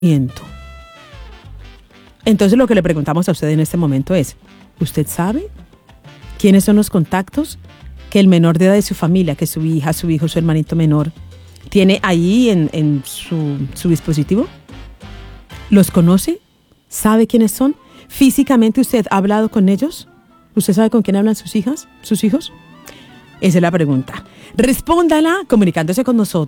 Entonces lo que le preguntamos a usted en este momento es, ¿usted sabe quiénes son los contactos que el menor de edad de su familia, que su hija, su hijo, su hermanito menor, tiene ahí en su dispositivo? ¿Los conoce? ¿Sabe quiénes son? ¿Físicamente usted ha hablado con ellos? ¿Usted sabe con quién hablan sus hijos? Esa es la pregunta. Respóndala comunicándose con nosotros.